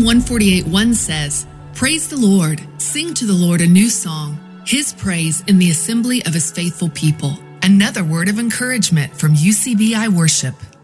148:1 says, "Praise the Lord, sing to the Lord a new song, his praise in the assembly of his faithful people." Another word of encouragement from UCBI Worship.